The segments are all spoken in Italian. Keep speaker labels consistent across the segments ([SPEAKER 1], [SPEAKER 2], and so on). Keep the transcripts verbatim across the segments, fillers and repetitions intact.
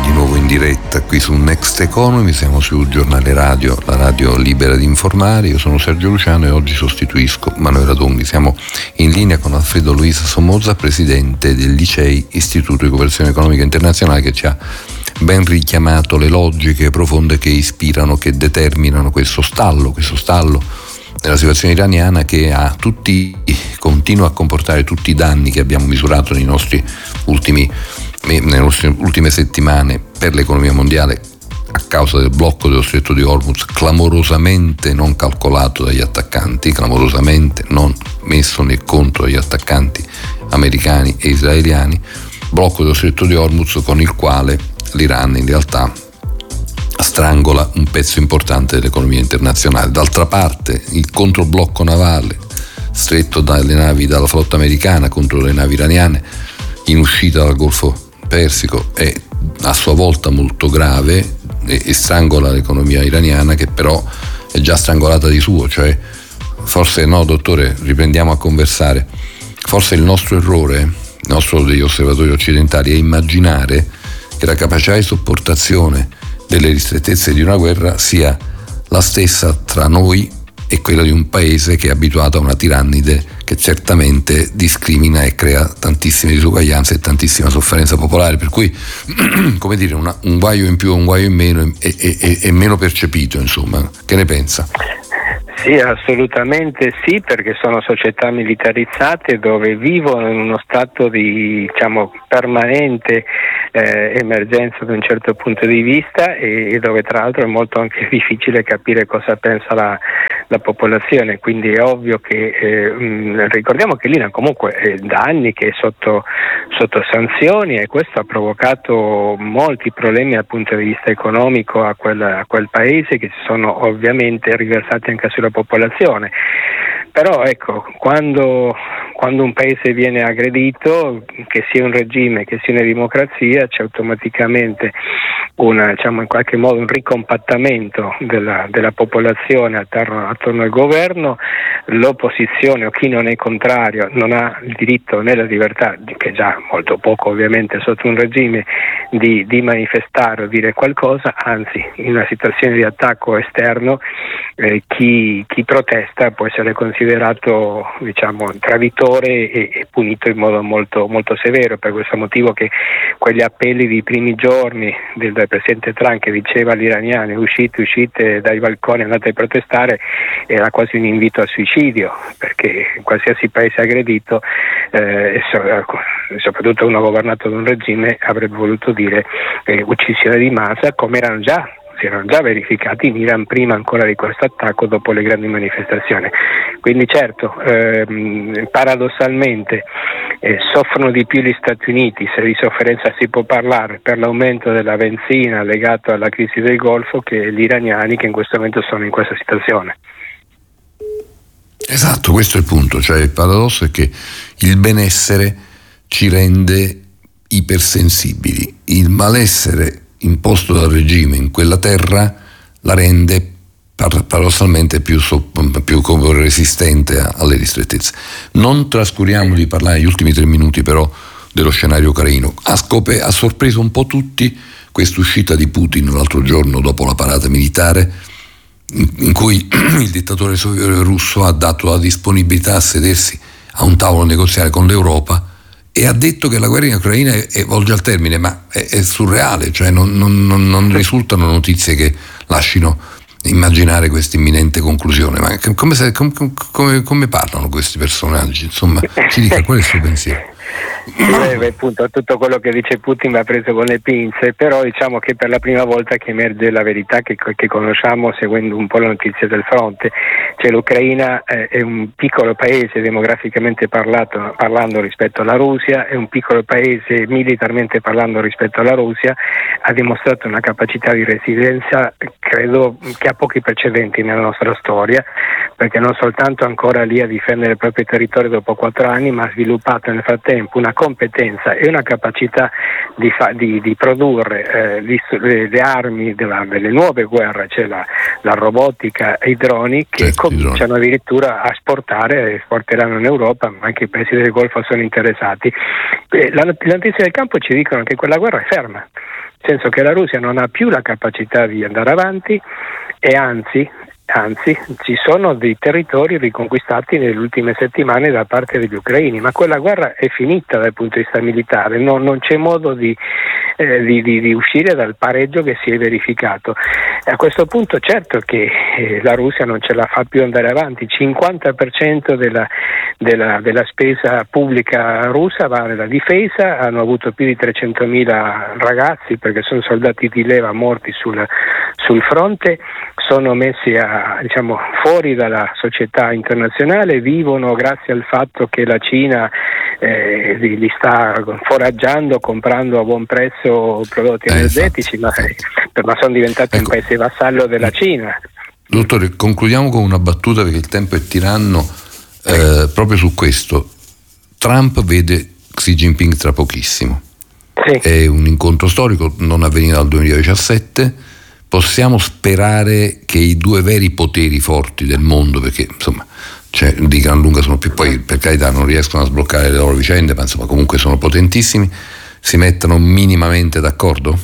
[SPEAKER 1] di nuovo in diretta qui su Next Economy, siamo sul giornale radio, la radio libera di informare. Io sono Sergio Luciano e oggi sostituisco Manuela Tonghi. Siamo in linea con Alfredo Luis Somoza, presidente del Licei Istituto di Cooperazione Economica Internazionale, che ci ha ben richiamato le logiche profonde che ispirano, che determinano questo stallo, questo stallo nella situazione iraniana, che ha tutti, continua a comportare tutti i danni che abbiamo misurato nei nostri ultimi nelle ultime settimane per l'economia mondiale a causa del blocco dello stretto di Hormuz, clamorosamente non calcolato dagli attaccanti, clamorosamente non messo nel conto dagli attaccanti americani e israeliani, blocco dello stretto di Hormuz con il quale l'Iran in realtà strangola un pezzo importante dell'economia internazionale. D'altra parte il controblocco navale stretto dalle navi dalla flotta americana contro le navi iraniane in uscita dal Golfo Persico è a sua volta molto grave e, e strangola l'economia iraniana, che però è già strangolata di suo. Cioè, forse no, dottore, riprendiamo a conversare. Forse il nostro errore, il nostro degli osservatori occidentali, è immaginare che la capacità di sopportazione delle ristrettezze di una guerra sia la stessa tra noi e quella di un paese che è abituato a una tirannide che certamente discrimina e crea tantissime disuguaglianze e tantissima sofferenza popolare, per cui come dire, una, un guaio in più o un guaio in meno è, è, è, è meno percepito, insomma. Che ne pensa?
[SPEAKER 2] Sì, assolutamente sì, perché sono società militarizzate dove vivono in uno stato di, diciamo, permanente eh, emergenza da un certo punto di vista e, e dove tra l'altro è molto anche difficile capire cosa pensa la, la popolazione, quindi è ovvio che eh, mh, ricordiamo che l'Iran comunque è da anni che è sotto, sotto sanzioni e questo ha provocato molti problemi dal punto di vista economico a quel, a quel paese, che si sono ovviamente riversati anche sulla popolazione. Però ecco, quando, quando un paese viene aggredito, che sia un regime, che sia una democrazia, c'è automaticamente una, diciamo, in qualche modo un ricompattamento della, della popolazione attorno, attorno al governo. L'opposizione o chi non è contrario non ha il diritto né la libertà, che già molto poco ovviamente sotto un regime, di, di manifestare o dire qualcosa, anzi in una situazione di attacco esterno eh, chi, chi protesta può essere considerato, diciamo, traditore e, e punito in modo molto, molto severo. Per questo motivo che quegli appelli dei primi giorni del, del presidente Trump, che diceva agli iraniani uscite, uscite dai balconi, andate a protestare, era quasi un invito al suicidio, perché in qualsiasi paese aggredito eh, e so, soprattutto uno governato da un regime avrebbe voluto dire eh, uccisione di massa, come erano già si erano già verificati in Iran prima ancora di questo attacco, dopo le grandi manifestazioni. Quindi certo, ehm, paradossalmente eh, soffrono di più gli Stati Uniti, se di sofferenza si può parlare, per l'aumento della benzina legato alla crisi del Golfo, che gli iraniani, che in questo momento sono in questa situazione.
[SPEAKER 1] Esatto, questo è il punto. Cioè, il paradosso è che il benessere ci rende ipersensibili, il malessere imposto dal regime in quella terra la rende paradossalmente più, so, più resistente alle ristrettezze. Non trascuriamo di parlare negli ultimi tre minuti però dello scenario ucraino. Ha, scop- ha sorpreso un po' tutti quest'uscita di Putin l'altro giorno dopo la parata militare, in, in cui il dittatore russo ha dato la disponibilità a sedersi a un tavolo negoziale con l'Europa e ha detto che la guerra in Ucraina è, è, volge al termine, ma è, è surreale, cioè non, non, non, non risultano notizie che lasciano immaginare questa imminente conclusione. Ma come, come, come, come parlano questi personaggi? Insomma, ci dica qual è il suo pensiero.
[SPEAKER 2] Eh, appunto, tutto quello che dice Putin va preso con le pinze, però diciamo che per la prima volta che emerge la verità che, che conosciamo seguendo un po' le notizie del fronte, cioè l'Ucraina eh, è un piccolo paese demograficamente parlato, parlando rispetto alla Russia, è un piccolo paese militarmente parlando rispetto alla Russia, ha dimostrato una capacità di resilienza credo che ha pochi precedenti nella nostra storia, perché non soltanto ancora lì a difendere il proprio territorio dopo quattro anni, ma ha sviluppato nel frattempo una competenza e una capacità di, fa, di, di produrre eh, le, le armi della, delle nuove guerre, cioè la, la robotica e i droni, che certo, cominciano addirittura a esportare, esporteranno in Europa, ma anche i paesi del Golfo sono interessati. Eh, la, le notizie del campo ci dicono che quella guerra è ferma, nel senso che la Russia non ha più la capacità di andare avanti e anzi Anzi, ci sono dei territori riconquistati nelle ultime settimane da parte degli ucraini, ma quella guerra è finita dal punto di vista militare, no, non c'è modo di, eh, di, di, di uscire dal pareggio che si è verificato. E a questo punto certo che eh, la Russia non ce la fa più andare avanti, il cinquanta per cento della, della, della spesa pubblica russa va nella difesa, hanno avuto più di trecentomila ragazzi, perché sono soldati di leva morti sul, sul fronte, sono messi a, diciamo, fuori dalla società internazionale, vivono grazie al fatto che la Cina eh, li, li sta foraggiando, comprando a buon prezzo prodotti eh, energetici, ma, ma sono diventati ecco. un paese vassallo della Cina.
[SPEAKER 1] Dottore, concludiamo con una battuta perché il tempo è tiranno, eh, proprio su questo. Trump vede Xi Jinping tra pochissimo. Sì. È un incontro storico, non avveniva dal duemiladiciassette. Possiamo sperare che i due veri poteri forti del mondo, perché insomma cioè, di gran lunga sono più, poi per carità non riescono a sbloccare le loro vicende, ma insomma comunque sono potentissimi, si mettano minimamente d'accordo?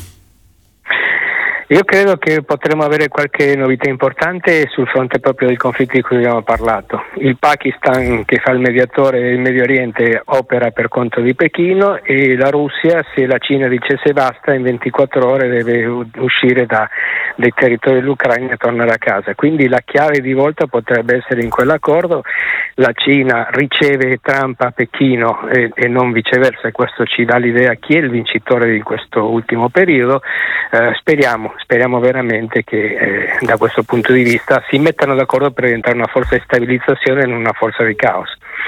[SPEAKER 2] Io credo che potremo avere qualche novità importante sul fronte proprio del conflitto di cui abbiamo parlato. Il Pakistan, che fa il mediatore del Medio Oriente, opera per conto di Pechino, e la Russia, se la Cina dicesse basta, in ventiquattro ore deve uscire da, dai territori dell'Ucraina e tornare a casa. Quindi la chiave di volta potrebbe essere in quell'accordo. La Cina riceve Trump a Pechino e, e non viceversa, e questo ci dà l'idea chi è il vincitore di questo ultimo periodo. Eh, speriamo Speriamo veramente che eh, da questo punto di vista si mettano d'accordo per diventare una forza di stabilizzazione e non una forza di caos.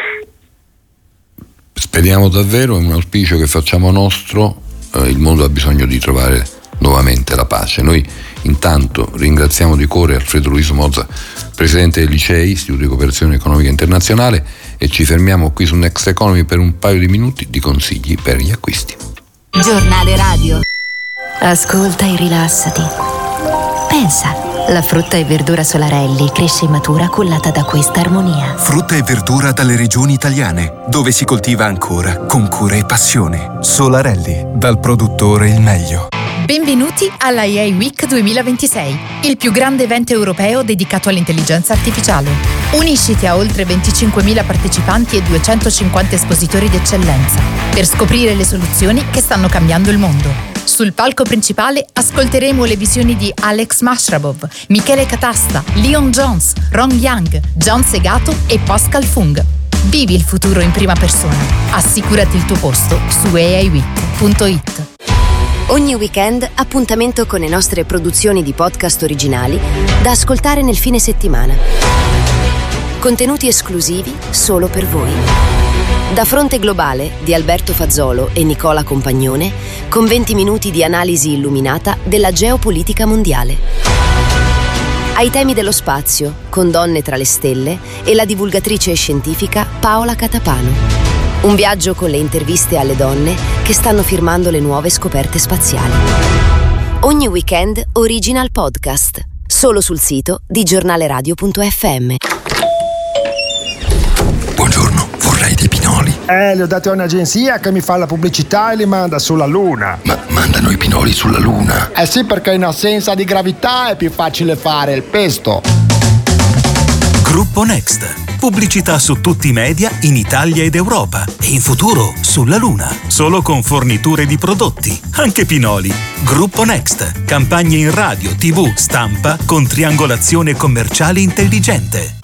[SPEAKER 1] Speriamo davvero, è un auspicio che facciamo nostro, eh, il mondo ha bisogno di trovare nuovamente la pace. Noi intanto ringraziamo di cuore Alfredo Luis Somoza, presidente del Licei, Istituto di Cooperazione Economica Internazionale, e ci fermiamo qui su Next Economy per un paio di minuti di consigli per gli acquisti.
[SPEAKER 3] Giornale radio. Ascolta e rilassati. Pensa, la frutta e verdura Solarelli cresce e matura cullata da questa armonia.
[SPEAKER 4] Frutta e verdura dalle regioni italiane, dove si coltiva ancora con cura e passione. Solarelli, dal produttore il meglio.
[SPEAKER 5] Benvenuti alla A I Week duemilaventisei, il più grande evento europeo dedicato all'intelligenza artificiale. Unisciti a oltre venticinquemila partecipanti e duecentocinquanta espositori d'eccellenza per scoprire le soluzioni che stanno cambiando il mondo. Sul palco principale ascolteremo le visioni di Alex Mashrabov, Michele Catasta, Leon Jones, Ron Young, John Segato e Pascal Fung. Vivi il futuro in prima persona. Assicurati il tuo posto su a i week punto it.
[SPEAKER 6] Ogni weekend appuntamento con le nostre produzioni di podcast originali da ascoltare nel fine settimana. Contenuti esclusivi solo per voi. Da Fronte Globale di Alberto Fazzolo e Nicola Compagnone, con venti minuti di analisi illuminata della geopolitica mondiale. Ai temi dello spazio, con Donne tra le stelle e la divulgatrice scientifica Paola Catapano. Un viaggio con le interviste alle donne che stanno firmando le nuove scoperte spaziali. Ogni weekend original podcast, solo sul sito di giornaleradio punto effe emme.
[SPEAKER 7] Buongiorno, vorrei dei pinoli.
[SPEAKER 8] Eh, li ho dati a un'agenzia che mi fa la pubblicità e li manda sulla Luna.
[SPEAKER 7] Ma mandano i pinoli sulla Luna?
[SPEAKER 8] Eh sì, perché in assenza di gravità è più facile fare il pesto.
[SPEAKER 9] Gruppo Next. Pubblicità su tutti i media in Italia ed Europa e in futuro sulla Luna. Solo con forniture di prodotti, anche pinoli. Gruppo Next. Campagne in radio, tivù, stampa con triangolazione commerciale intelligente.